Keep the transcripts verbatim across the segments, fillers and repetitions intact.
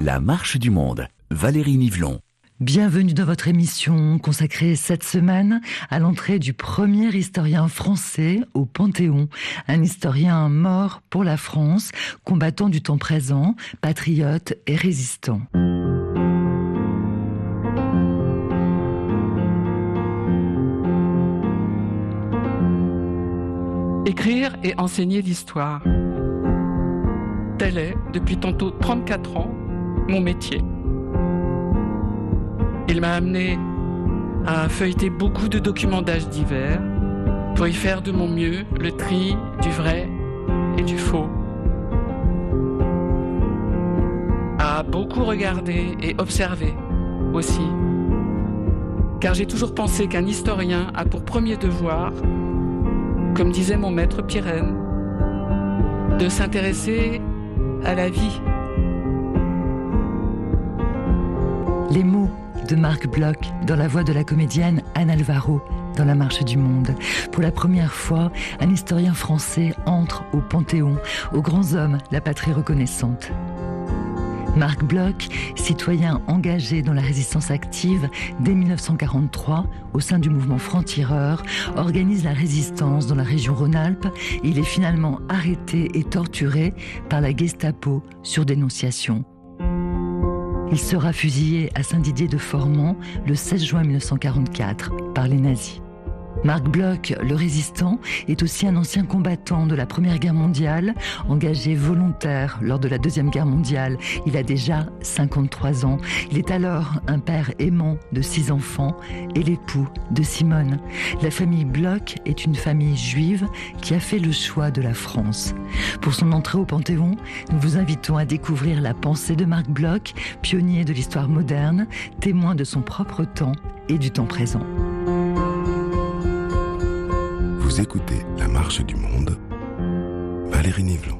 La marche du monde, Valérie Nivelon. Bienvenue dans votre émission consacrée cette semaine à l'entrée du premier historien français au Panthéon. Un historien mort pour la France, combattant du temps présent, patriote et résistant. Écrire et enseigner l'histoire. Tel est, depuis tantôt trente-quatre ans, mon métier. Il m'a amené à feuilleter beaucoup de documents d'âge divers pour y faire de mon mieux le tri du vrai et du faux. À beaucoup regarder et observer aussi. Car j'ai toujours pensé qu'un historien a pour premier devoir, comme disait mon maître Pirenne, de s'intéresser à la vie. Les mots de Marc Bloch dans la voix de la comédienne Anne Alvaro dans La Marche du Monde. Pour la première fois, un historien français entre au Panthéon, aux grands hommes, la patrie reconnaissante. Marc Bloch, citoyen engagé dans la résistance active dès mille neuf cent quarante-trois au sein du mouvement franc-tireur, organise la résistance dans la région Rhône-Alpes. Il est finalement arrêté et torturé par la Gestapo sur dénonciation. Il sera fusillé à Saint-Didier-de-Formans le seize juin mille neuf cent quarante-quatre par les nazis. Marc Bloch, le résistant, est aussi un ancien combattant de la Première Guerre mondiale, engagé volontaire lors de la Deuxième Guerre mondiale. Il a déjà cinquante-trois ans. Il est alors un père aimant de six enfants et l'époux de Simone. La famille Bloch est une famille juive qui a fait le choix de la France. Pour son entrée au Panthéon, nous vous invitons à découvrir la pensée de Marc Bloch, pionnier de l'histoire moderne, témoin de son propre temps et du temps présent. Vous écoutez La Marche du Monde, Valérie Nivelon.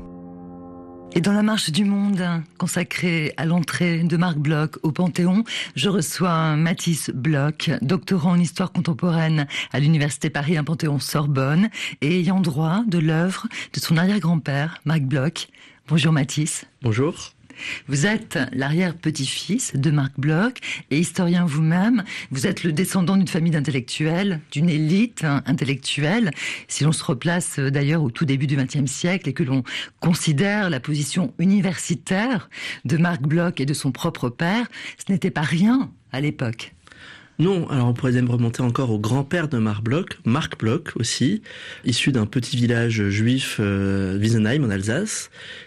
Et dans La Marche du Monde, consacrée à l'entrée de Marc Bloch au Panthéon, je reçois Mathis Bloch, doctorant en histoire contemporaine à l'Université Paris un Panthéon-Sorbonne et ayant droit de l'œuvre de son arrière-grand-père, Marc Bloch. Bonjour Mathis. Bonjour. Vous êtes l'arrière-petit-fils de Marc Bloch et historien vous-même. Vous êtes le descendant d'une famille d'intellectuels, d'une élite intellectuelle. Si l'on se replace d'ailleurs au tout début du vingtième siècle et que l'on considère la position universitaire de Marc Bloch et de son propre père, ce n'était pas rien à l'époque. Non, alors on pourrait même remonter encore au grand-père de Marc Bloch, Marc Bloch aussi, issu d'un petit village juif, euh, Wiesenheim en Alsace,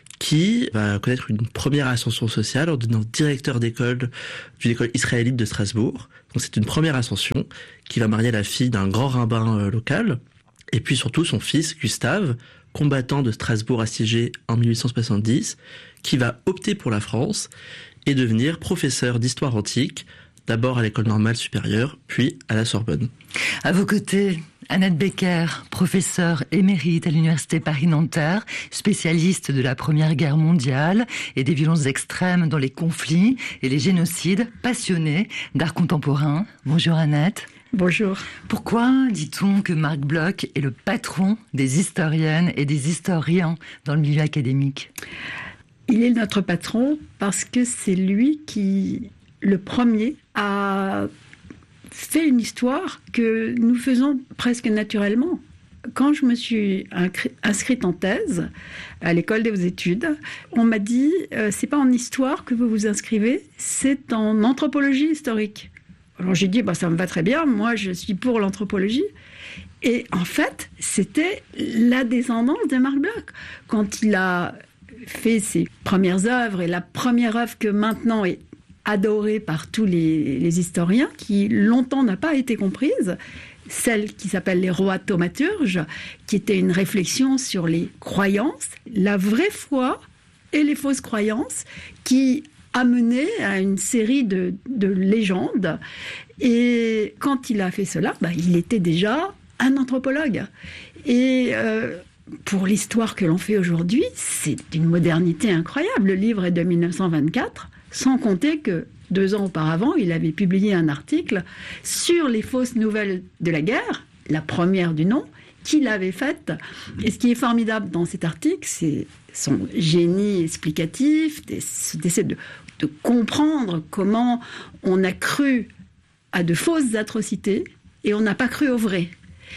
qui va connaître une première ascension sociale en devenant directeur d'école d'une école israélite de Strasbourg. Donc c'est une première ascension qui va marier la fille d'un grand rabbin euh, local. Et puis surtout son fils, Gustave, combattant de Strasbourg assiégé en mille huit cent soixante-dix, qui va opter pour la France et devenir professeur d'histoire antique, d'abord à l'école normale supérieure, puis à la Sorbonne. À vos côtés, Annette Becker, professeure émérite à l'Université Paris-Nanterre, spécialiste de la Première Guerre mondiale et des violences extrêmes dans les conflits et les génocides, passionnée d'art contemporain. Bonjour Annette. Bonjour. Pourquoi dit-on que Marc Bloch est le patron des historiennes et des historiens dans le milieu académique ? Il est notre patron parce que c'est lui qui, le premier, a fait une histoire que nous faisons presque naturellement. Quand je me suis inscrite en thèse à l'école des hautes études, on m'a dit euh, c'est pas en histoire que vous vous inscrivez, c'est en anthropologie historique. Alors j'ai dit bah ça me va très bien, moi je suis pour l'anthropologie. Et en fait, c'était la descendance de Marc Bloch. Quand il a fait ses premières œuvres, et la première œuvre que maintenant est adorée par tous les, les historiens, qui longtemps n'a pas été comprise, celle qui s'appelle Les Rois thaumaturges, qui était une réflexion sur les croyances, la vraie foi et les fausses croyances, qui a mené à une série de, de légendes. Et quand il a fait cela, bah, il était déjà un anthropologue. Et euh, pour l'histoire que l'on fait aujourd'hui, c'est d'une modernité incroyable. Le livre est de mille neuf cent vingt-quatre, sans compter que deux ans auparavant, il avait publié un article sur les fausses nouvelles de la guerre, la première du nom, qu'il avait faite. Et ce qui est formidable dans cet article, c'est son génie explicatif, d'essayer de, de comprendre comment on a cru à de fausses atrocités et on n'a pas cru au vrai.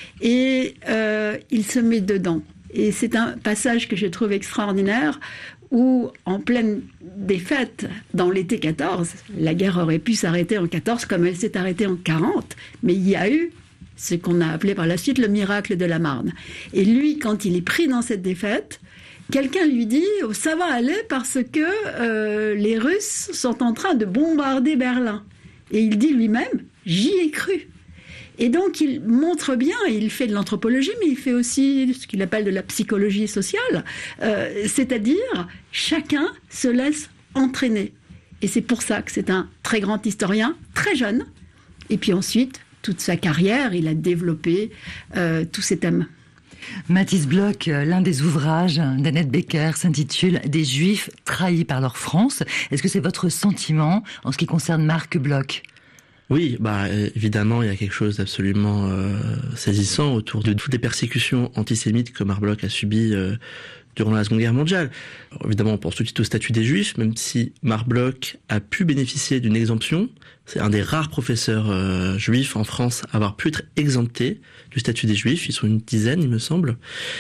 Et euh, il se met dedans. Et c'est un passage que je trouve extraordinaire où, en pleine défaite, dans l'été quatorze, la guerre aurait pu s'arrêter en quatorze comme elle s'est arrêtée en quarante, mais il y a eu ce qu'on a appelé par la suite le miracle de la Marne. Et lui, quand il est pris dans cette défaite, quelqu'un lui dit oh, « ça va aller parce que euh, les Russes sont en train de bombarder Berlin ». Et il dit lui-même « j'y ai cru ». Et donc, il montre bien, il fait de l'anthropologie, mais il fait aussi ce qu'il appelle de la psychologie sociale, euh, c'est-à-dire chacun se laisse entraîner. Et c'est pour ça que c'est un très grand historien, très jeune. Et puis ensuite, toute sa carrière, il a développé euh, tous ces thèmes. Mathis Bloch, l'un des ouvrages d'Annette Becker s'intitule « Des Juifs trahis par leur France ». Est-ce que c'est votre sentiment en ce qui concerne Marc Bloch ? Oui, bah évidemment, il y a quelque chose d'absolument euh, saisissant autour de toutes les persécutions antisémites que Marc Bloch a subies euh, durant la Seconde Guerre mondiale. Alors, évidemment, on pense tout de suite au statut des Juifs, même si Marc Bloch a pu bénéficier d'une exemption. C'est un des rares professeurs euh, juifs en France à avoir pu être exempté du statut des Juifs. Ils sont une dizaine, il me semble.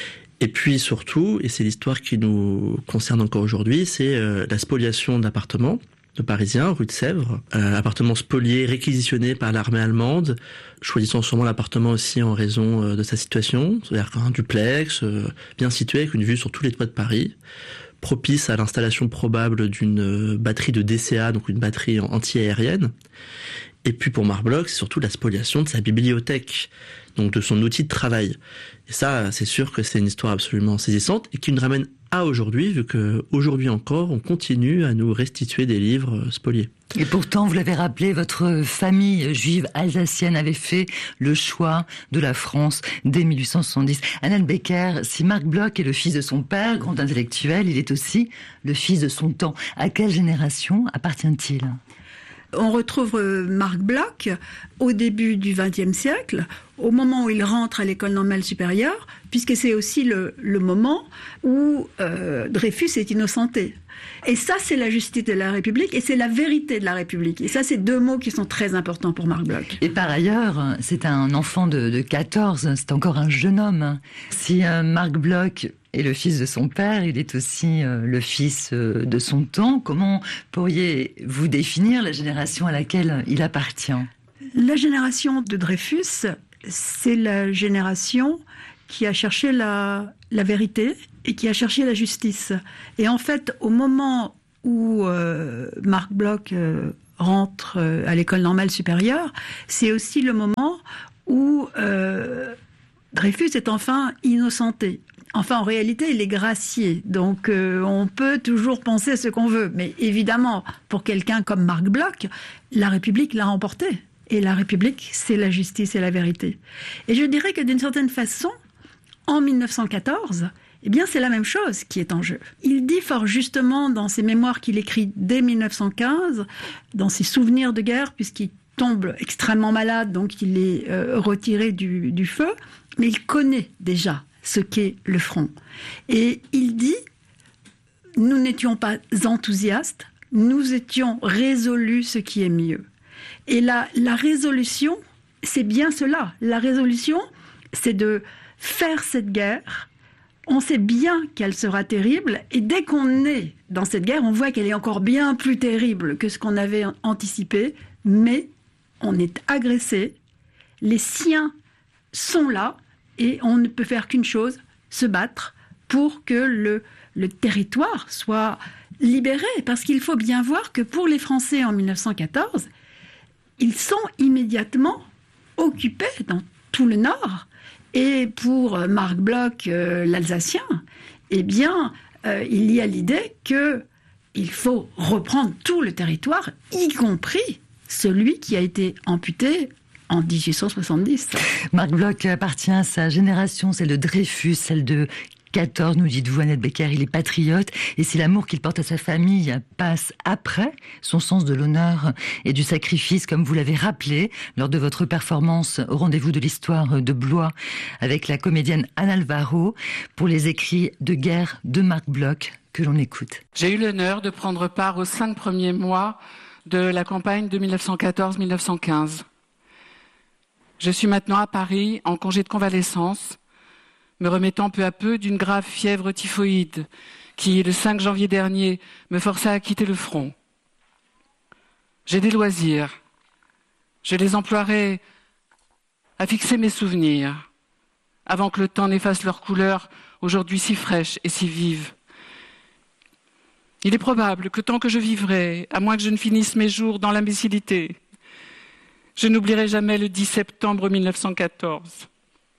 Et puis surtout, et c'est l'histoire qui nous concerne encore aujourd'hui, c'est euh, la spoliation d'appartements de Parisiens, rue de Sèvres, euh, appartement spolié, réquisitionné par l'armée allemande, choisissant sûrement l'appartement aussi en raison euh, de sa situation, c'est-à-dire un duplex, euh, bien situé, avec une vue sur tous les toits de Paris, propice à l'installation probable d'une euh, batterie de D C A, donc une batterie anti-aérienne. Et puis pour Marc Bloch, c'est surtout la spoliation de sa bibliothèque, donc de son outil de travail. Et ça, c'est sûr que c'est une histoire absolument saisissante et qui nous ramène à aujourd'hui, vu que aujourd'hui encore, on continue à nous restituer des livres spoliés. Et pourtant, vous l'avez rappelé, votre famille juive alsacienne avait fait le choix de la France dès mille huit cent soixante-dix. Annette Becker, si Marc Bloch est le fils de son père, grand intellectuel, il est aussi le fils de son temps. À quelle génération appartient-il ? On retrouve Marc Bloch au début du vingtième siècle, au moment où il rentre à l'école normale supérieure, puisque c'est aussi le, le moment où euh, Dreyfus est innocenté. Et ça, c'est la justice de la République et c'est la vérité de la République. Et ça, c'est deux mots qui sont très importants pour Marc Bloch. Et par ailleurs, c'est un enfant de, de quatorze, c'est encore un jeune homme. Si euh, Marc Bloch est le fils de son père, il est aussi euh, le fils euh, de son temps. Comment pourriez-vous définir la génération à laquelle il appartient ? La génération de Dreyfus, c'est la génération qui a cherché la, la vérité et qui a cherché la justice. Et en fait, au moment où euh, Marc Bloch euh, rentre euh, à l'école normale supérieure, c'est aussi le moment où euh, Dreyfus est enfin innocenté. Enfin, en réalité, il est gracié. Donc, euh, on peut toujours penser ce qu'on veut. Mais évidemment, pour quelqu'un comme Marc Bloch, la République l'a emporté. Et la République, c'est la justice et la vérité. Et je dirais que d'une certaine façon, en mille neuf cent quatorze, eh bien, c'est la même chose qui est en jeu. Il dit fort justement dans ses mémoires qu'il écrit dès mille neuf cent quinze, dans ses souvenirs de guerre, puisqu'il tombe extrêmement malade, donc il est euh, retiré du, du feu, mais il connaît déjà ce qu'est le front. Et il dit, nous n'étions pas enthousiastes, nous étions résolus ce qui est mieux. Et la, la résolution, c'est bien cela. La résolution, c'est de faire cette guerre. On sait bien qu'elle sera terrible. Et dès qu'on est dans cette guerre, on voit qu'elle est encore bien plus terrible que ce qu'on avait anticipé. Mais on est agressé. Les siens sont là. Et on ne peut faire qu'une chose, se battre pour que le, le territoire soit libéré. Parce qu'il faut bien voir que pour les Français en mille neuf cent quatorze, ils sont immédiatement occupés dans tout le Nord. Et pour Marc Bloch, euh, l'Alsacien, eh bien, euh, il y a l'idée qu'il faut reprendre tout le territoire, y compris celui qui a été amputé en dix-huit cent soixante-dix. Marc Bloch appartient à sa génération, celle de Dreyfus, celle de quatorze, nous dites-vous, Annette Becker, il est patriote, et si l'amour qu'il porte à sa famille passe après son sens de l'honneur et du sacrifice, comme vous l'avez rappelé lors de votre performance au rendez-vous de l'histoire de Blois avec la comédienne Anne Alvaro pour les écrits de guerre de Marc Bloch, que l'on écoute. J'ai eu l'honneur de prendre part aux cinq premiers mois de la campagne de dix-neuf cent quatorze à dix-neuf cent quinze. Je suis maintenant à Paris en congé de convalescence, me remettant peu à peu d'une grave fièvre typhoïde qui, le cinq janvier dernier, me força à quitter le front. J'ai des loisirs. Je les emploierai à fixer mes souvenirs, avant que le temps n'efface leurs couleurs, aujourd'hui si fraîches et si vives. Il est probable que tant que je vivrai, à moins que je ne finisse mes jours dans l'imbécilité, je n'oublierai jamais le dix septembre mille neuf cent quatorze.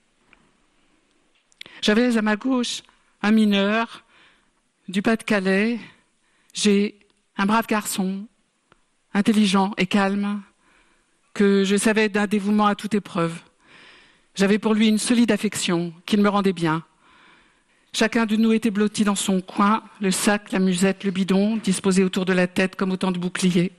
J'avais à ma gauche un mineur du Pas-de-Calais. J'ai un brave garçon, intelligent et calme, que je savais d'un dévouement à toute épreuve. J'avais pour lui une solide affection qu'il me rendait bien. Chacun de nous était blotti dans son coin, le sac, la musette, le bidon, disposés autour de la tête comme autant de boucliers.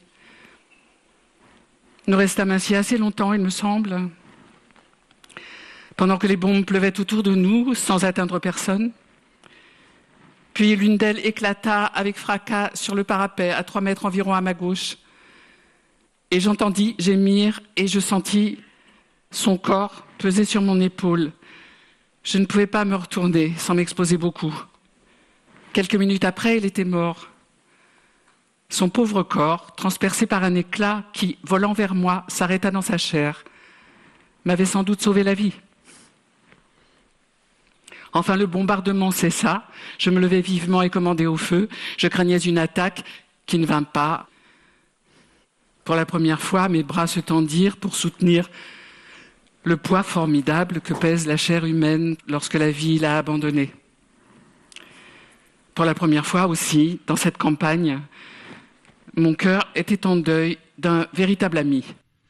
Nous restâmes ainsi assez longtemps, il me semble, pendant que les bombes pleuvaient autour de nous, sans atteindre personne. Puis l'une d'elles éclata avec fracas sur le parapet, à trois mètres environ à ma gauche. Et j'entendis gémir et je sentis son corps peser sur mon épaule. Je ne pouvais pas me retourner sans m'exposer beaucoup. Quelques minutes après, il était mort. Son pauvre corps, transpercé par un éclat qui, volant vers moi, s'arrêta dans sa chair, m'avait sans doute sauvé la vie. Enfin, le bombardement cessa. Je me levai vivement et commandai au feu. Je craignais une attaque qui ne vint pas. Pour la première fois, mes bras se tendirent pour soutenir le poids formidable que pèse la chair humaine lorsque la vie l'a abandonnée. Pour la première fois aussi, dans cette campagne, mon cœur était en deuil d'un véritable ami.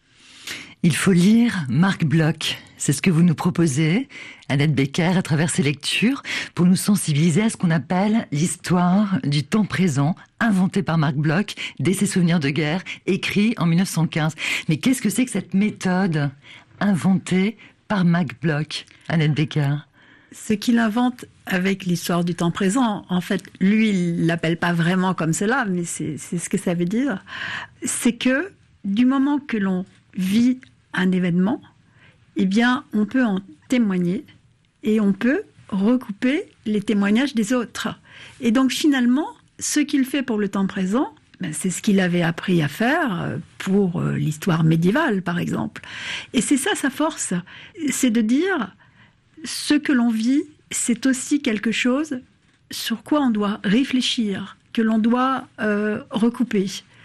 Il faut lire Marc Bloch. C'est ce que vous nous proposez, Annette Becker, à travers ces lectures, pour nous sensibiliser à ce qu'on appelle l'histoire du temps présent, inventée par Marc Bloch, dès ses souvenirs de guerre, écrit en mille neuf cent quinze. Mais qu'est-ce que c'est que cette méthode inventée par Marc Bloch, Annette Becker? Ce qu'il invente avec l'histoire du temps présent, en fait, lui, il l'appelle pas vraiment comme cela, mais c'est, c'est ce que ça veut dire, c'est que du moment que l'on vit un événement, eh bien, on peut en témoigner et on peut recouper les témoignages des autres. Et donc, finalement, ce qu'il fait pour le temps présent, ben, c'est ce qu'il avait appris à faire pour l'histoire médiévale, par exemple. Et c'est ça sa force, c'est de dire ce que l'on vit, c'est aussi quelque chose sur quoi on doit réfléchir, que l'on doit euh, recouper.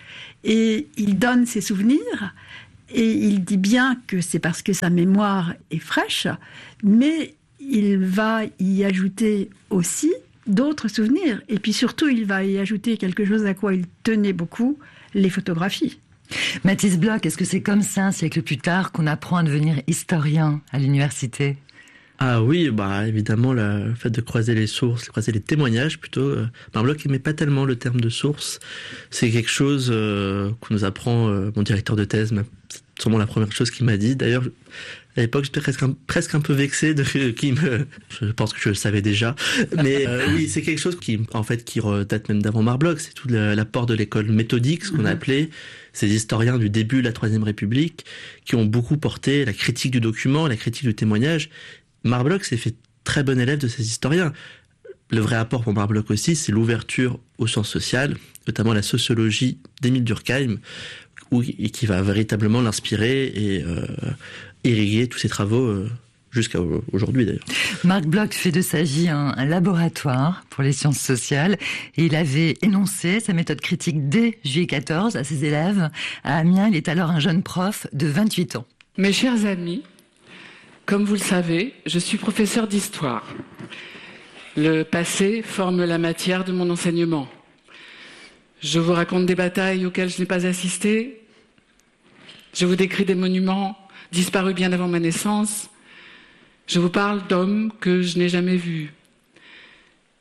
Et il donne ses souvenirs. Et il dit bien que c'est parce que sa mémoire est fraîche, mais il va y ajouter aussi d'autres souvenirs. Et puis surtout, il va y ajouter quelque chose à quoi il tenait beaucoup, les photographies. Mathis Bloch, est-ce que c'est comme ça, un siècle plus tard, qu'on apprend à devenir historien à l'université ? Ah oui, bah évidemment, le fait de croiser les sources, croiser les témoignages plutôt. Euh, Marc Bloch n'aimait pas tellement le terme de source. C'est quelque chose euh, qu'on nous apprend, euh, mon directeur de thèse, c'est sûrement la première chose qu'il m'a dit. D'ailleurs, à l'époque, j'étais presque un, presque un peu vexé de qu'il me. Je pense que je le savais déjà, mais euh, oui, c'est quelque chose qui, en fait, qui date même d'avant Marc Bloch. C'est tout l'apport de l'école méthodique, ce qu'on a appelé ces historiens du début de la Troisième République, qui ont beaucoup porté la critique du document, la critique du témoignage. Marc Bloch s'est fait très bon élève de ces historiens. Le vrai apport pour Marc Bloch aussi, c'est l'ouverture aux sciences sociales, notamment la sociologie d'Émile Durkheim, où, et qui va véritablement l'inspirer et euh, irriguer tous ses travaux euh, jusqu'à aujourd'hui d'ailleurs. Marc Bloch fait de sa vie un, un laboratoire pour les sciences sociales et il avait énoncé sa méthode critique dès juillet quatorze à ses élèves. À Amiens, il est alors un jeune prof de vingt-huit ans. Mes chers amis, comme vous le savez, je suis professeur d'histoire. Le passé forme la matière de mon enseignement. Je vous raconte des batailles auxquelles je n'ai pas assisté. Je vous décris des monuments disparus bien avant ma naissance. Je vous parle d'hommes que je n'ai jamais vus.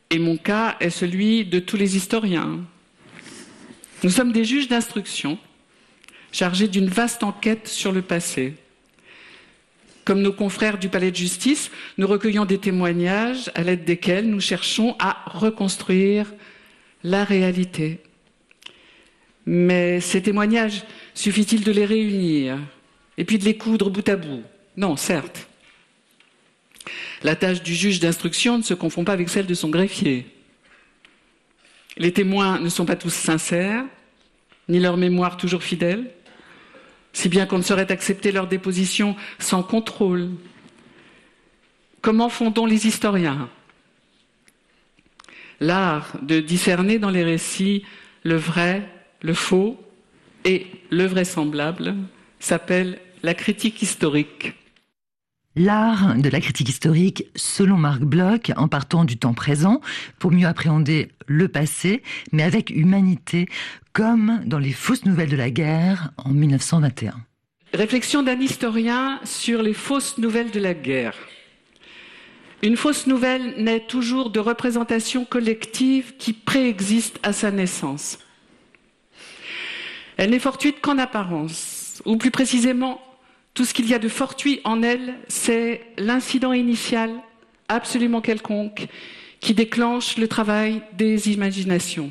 Et mon cas est celui de tous les historiens. Nous sommes des juges d'instruction, chargés d'une vaste enquête sur le passé. Comme nos confrères du palais de justice, nous recueillons des témoignages à l'aide desquels nous cherchons à reconstruire la réalité. Mais ces témoignages, suffit-il de les réunir et puis de les coudre bout à bout? Non, certes. La tâche du juge d'instruction ne se confond pas avec celle de son greffier. Les témoins ne sont pas tous sincères, ni leur mémoire toujours fidèle, si bien qu'on ne saurait accepter leur déposition sans contrôle. Comment font-on les historiens? L'art de discerner dans les récits le vrai, le faux et le vraisemblable s'appelle la critique historique. L'art de la critique historique, selon Marc Bloch, en partant du temps présent, pour mieux appréhender le passé, mais avec humanité, comme dans les fausses nouvelles de la guerre en mille neuf cent vingt et un. Réflexion d'un historien sur les fausses nouvelles de la guerre. Une fausse nouvelle naît toujours de représentations collectives qui préexistent à sa naissance. Elle n'est fortuite qu'en apparence, ou plus précisément, tout ce qu'il y a de fortuit en elle, c'est l'incident initial, absolument quelconque, qui déclenche le travail des imaginations.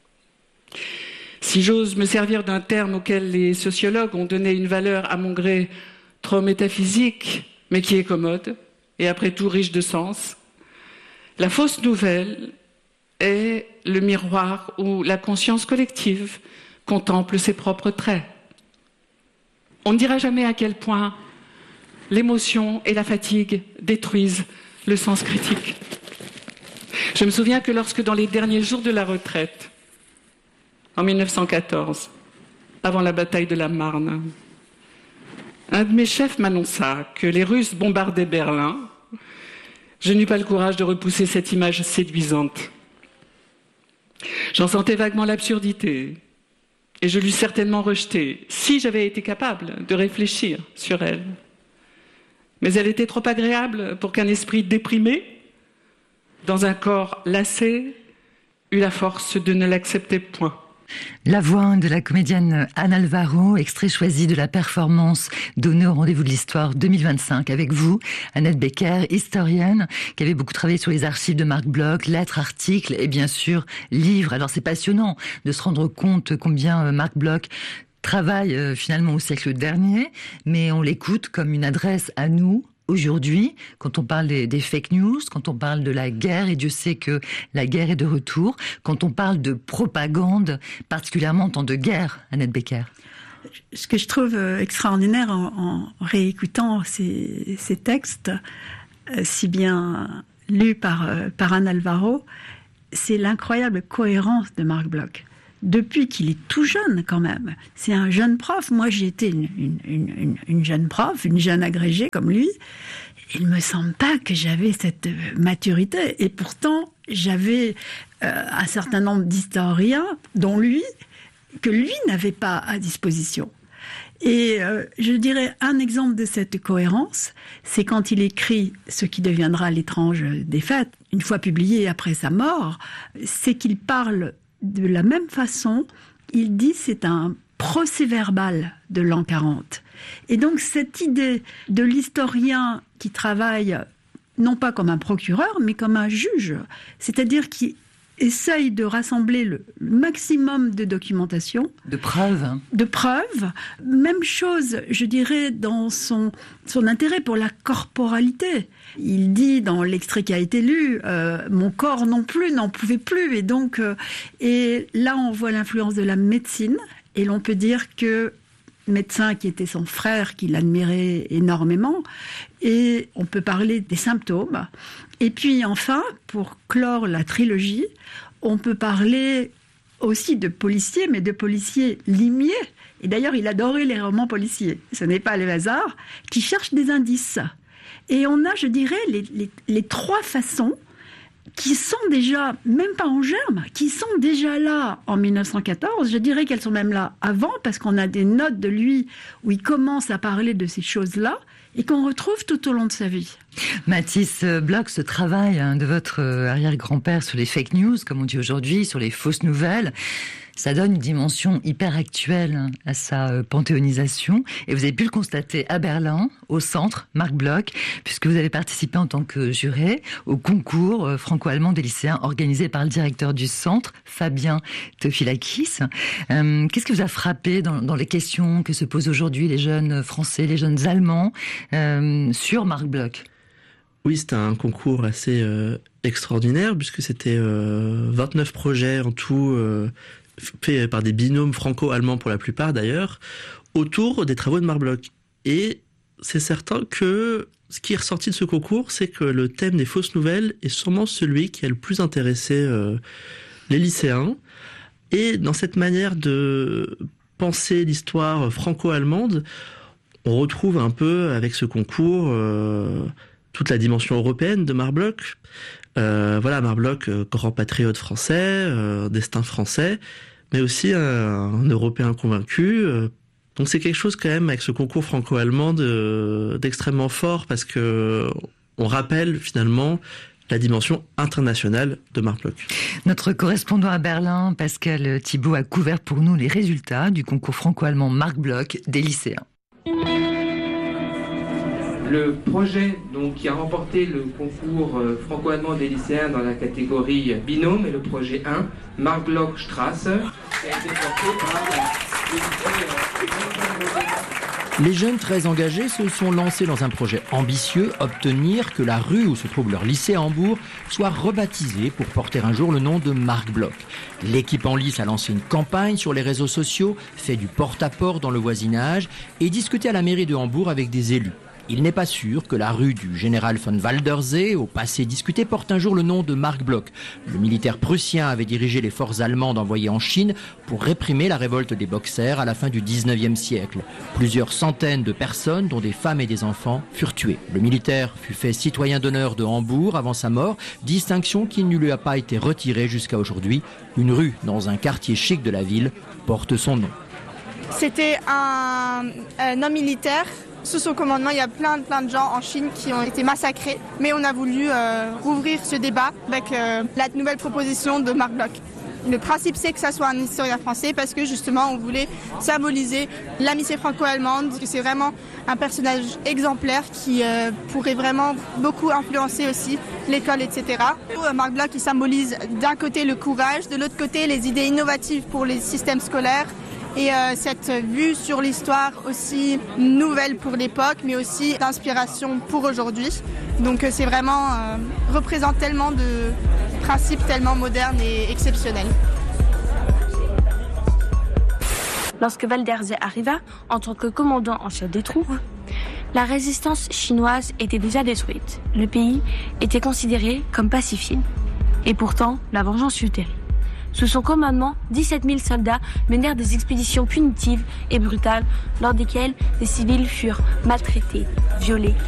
Si j'ose me servir d'un terme auquel les sociologues ont donné une valeur à mon gré trop métaphysique, mais qui est commode, et après tout riche de sens, la fausse nouvelle est le miroir où la conscience collective contemple ses propres traits. On ne dira jamais à quel point l'émotion et la fatigue détruisent le sens critique. Je me souviens que lorsque, dans les derniers jours de la retraite, en mille neuf cent quatorze, avant la bataille de la Marne, un de mes chefs m'annonça que les Russes bombardaient Berlin, je n'eus pas le courage de repousser cette image séduisante. J'en sentais vaguement l'absurdité. Et je l'eus certainement rejetée, si j'avais été capable de réfléchir sur elle. Mais elle était trop agréable pour qu'un esprit déprimé, dans un corps lassé, eût la force de ne l'accepter point. La voix de la comédienne Anne Alvaro, extrait choisi de la performance donnée au Rendez-vous de l'Histoire deux mille vingt-cinq avec vous, Annette Becker, historienne, qui avait beaucoup travaillé sur les archives de Marc Bloch, lettres, articles et bien sûr livres. Alors c'est passionnant de se rendre compte combien Marc Bloch travaille euh, finalement au siècle dernier, mais on l'écoute comme une adresse à nous, aujourd'hui, quand on parle des, des fake news, quand on parle de la guerre, et Dieu sait que la guerre est de retour, quand on parle de propagande, particulièrement en temps de guerre, Annette Becker. Ce que je trouve extraordinaire en, en réécoutant ces, ces textes, euh, si bien lus par, euh, par Anne Alvaro, c'est l'incroyable cohérence de Marc Bloch. Depuis qu'il est tout jeune quand même. C'est un jeune prof. Moi, j'ai été une, une, une, une jeune prof, une jeune agrégée comme lui. Il me semble pas que j'avais cette maturité. Et pourtant, j'avais euh, un certain nombre d'historiens, dont lui, que lui n'avait pas à disposition. Et euh, je dirais un exemple de cette cohérence, c'est quand il écrit ce qui deviendra L'étrange des fêtes, une fois publié après sa mort, c'est qu'il parle de la même façon, il dit c'est un procès-verbal de l'an quarante. Et donc cette idée de l'historien qui travaille non pas comme un procureur, mais comme un juge, c'est-à-dire qui essaye de rassembler le, le maximum de documentation. De preuves. De preuves. Même chose, je dirais, dans son, son intérêt pour la corporalité. Il dit dans l'extrait qui a été lu, euh, mon corps non plus n'en pouvait plus. Et donc, euh, et là, on voit l'influence de la médecine. Et l'on peut dire que médecin qui était son frère, qui l'admirait énormément. Et on peut parler des symptômes. Et puis enfin, pour clore la trilogie, on peut parler aussi de policiers, mais de policiers limiers. Et d'ailleurs, il adorait les romans policiers. Ce n'est pas le hasard, qui cherchent des indices. Et on a, je dirais, les, les, les trois façons qui sont déjà, même pas en germe, qui sont déjà là en mille neuf cent quatorze. Je dirais qu'elles sont même là avant, parce qu'on a des notes de lui où il commence à parler de ces choses-là. et qu'on retrouve tout au long de sa vie. Mathis Bloch, ce travail hein, de votre arrière-grand-père sur les fake news, comme on dit aujourd'hui, sur les fausses nouvelles, ça donne une dimension hyper actuelle à sa panthéonisation. Et vous avez pu le constater à Berlin, au centre Marc Bloch, puisque vous avez participé en tant que juré au concours franco-allemand des lycéens organisé par le directeur du centre, Fabien Tofilakis. Euh, qu'est-ce qui vous a frappé dans, dans les questions que se posent aujourd'hui les jeunes Français, les jeunes Allemands euh, sur Marc Bloch ? Oui, c'était un concours assez euh, extraordinaire, puisque c'était euh, vingt-neuf projets en tout, euh, faits par des binômes franco-allemands pour la plupart d'ailleurs, autour des travaux de Marc Bloch. Et c'est certain que ce qui est ressorti de ce concours, c'est que le thème des fausses nouvelles est sûrement celui qui a le plus intéressé euh, les lycéens. Et dans cette manière de penser l'histoire franco-allemande, on retrouve un peu avec ce concours euh, toute la dimension européenne de Marc Bloch. Euh, voilà, Marc Bloch, euh, grand patriote français, euh, destin français, mais aussi un, un Européen convaincu. Euh, donc c'est quelque chose quand même avec ce concours franco-allemand de, d'extrêmement fort, parce que on rappelle finalement la dimension internationale de Marc Bloch. Notre correspondant à Berlin, Pascal Thibault, a couvert pour nous les résultats du concours franco-allemand Marc Bloch des lycéens. Le projet donc, qui a remporté le concours euh, franco-allemand des lycéens dans la catégorie binôme est le projet un, Marc Bloch Straße, qui a été porté par le lycée. Les jeunes très engagés se sont lancés dans un projet ambitieux, obtenir que la rue où se trouve leur lycée à Hambourg soit rebaptisée pour porter un jour le nom de Marc Bloch. L'équipe en lice a lancé une campagne sur les réseaux sociaux, fait du porte-à-porte dans le voisinage et discuté à la mairie de Hambourg avec des élus. Il n'est pas sûr que la rue du général von Waldersee, au passé discuté, porte un jour le nom de Marc Bloch. Le militaire prussien avait dirigé les forces allemandes envoyées en Chine pour réprimer la révolte des Boxers à la fin du dix-neuvième siècle. Plusieurs centaines de personnes, dont des femmes et des enfants, furent tuées. Le militaire fut fait citoyen d'honneur de Hambourg avant sa mort, distinction qui ne lui a pas été retirée jusqu'à aujourd'hui. Une rue dans un quartier chic de la ville porte son nom. C'était un, un homme militaire. Sous son commandement, il y a plein, plein de gens en Chine qui ont été massacrés. Mais on a voulu euh, rouvrir ce débat avec euh, la nouvelle proposition de Marc Bloch. Le principe, c'est que ça soit un historien français parce que justement, on voulait symboliser l'amitié franco-allemande. Parce que c'est vraiment un personnage exemplaire qui euh, pourrait vraiment beaucoup influencer aussi l'école, et cetera. Marc Bloch, il symbolise d'un côté le courage, de l'autre côté les idées innovatives pour les systèmes scolaires. Et euh, cette vue sur l'histoire aussi nouvelle pour l'époque, mais aussi d'inspiration pour aujourd'hui. Donc euh, c'est vraiment, euh, représente tellement de principes tellement modernes et exceptionnels. Lorsque Waldersee arriva en tant que commandant en chef des troupes, la résistance chinoise était déjà détruite. Le pays était considéré comme pacifié. Et pourtant, la vengeance fut terrible. Sous son commandement, dix-sept mille soldats menèrent des expéditions punitives et brutales lors desquelles des civils furent maltraités, violés